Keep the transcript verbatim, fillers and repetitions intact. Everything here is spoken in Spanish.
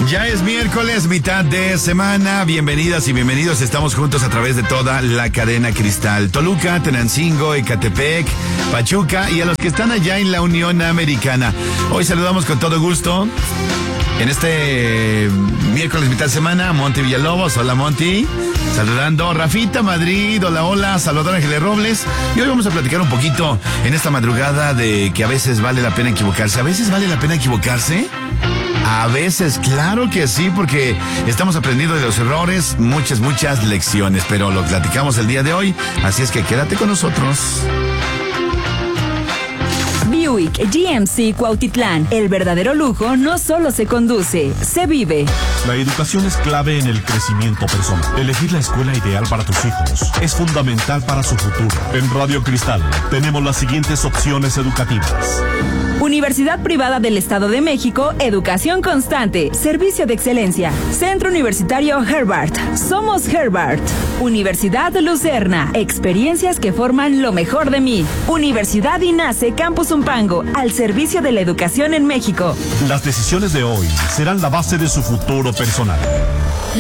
Ya es miércoles, mitad de semana. Bienvenidas y bienvenidos. Estamos juntos a través de toda la cadena Cristal. Toluca, Tenancingo, Ecatepec, Pachuca y a los que están allá en la Unión Americana. Hoy saludamos con todo gusto en este miércoles, mitad de semana, a Monty Villalobos. Hola, Monty. Saludando Rafita Madrid, hola, hola, Salvador Ángeles Robles. Y hoy vamos a platicar un poquito en esta madrugada de que a veces vale la pena equivocarse. ¿A veces vale la pena equivocarse? A veces, claro que sí, porque estamos aprendiendo de los errores, muchas, muchas lecciones, pero lo platicamos el día de hoy, así es que quédate con nosotros. Buick G M C Cuautitlán. El verdadero lujo no solo se conduce, se vive. La educación es clave en el crecimiento personal. Elegir la escuela ideal para tus hijos es fundamental para su futuro. En Radio Cristal tenemos las siguientes opciones educativas. Universidad Privada del Estado de México, educación constante, servicio de excelencia. Centro Universitario Herbart, somos Herbart. Universidad Lucerna, experiencias que forman lo mejor de mí. Universidad INACE Campus Umpango, al servicio de la educación en México. Las decisiones de hoy serán la base de su futuro personal.